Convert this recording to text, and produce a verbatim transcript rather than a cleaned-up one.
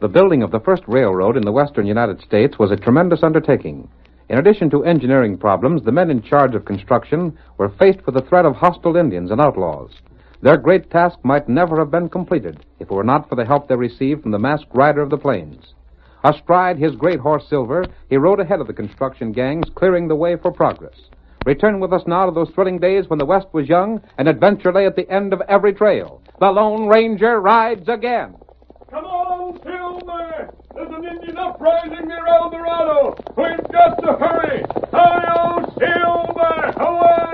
The building of the first railroad in the western United States was a tremendous undertaking. In addition to engineering problems, the men in charge of construction were faced with the threat of hostile Indians and outlaws. Their great task might never have been completed if it were not for the help they received from the masked rider of the plains. Astride his great horse Silver, he rode ahead of the construction gangs, clearing the way for progress. Return with us now to those thrilling days when the West was young and adventure lay at the end of every trail. The Lone Ranger rides again. Come on, Silver! There's an Indian uprising near El Dorado. We've got to hurry. Hi-yo, Silver! Away!